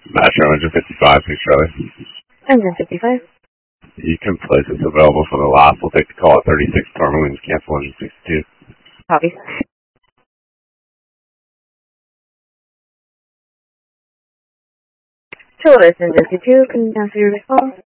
Metro Engine 55, please, Charlie. Engine 55. You can place it's available for the last. We'll take the call at 36. Tourmalines, cancel engine 62. Copy. Tourist Engine 62, can you answer your response?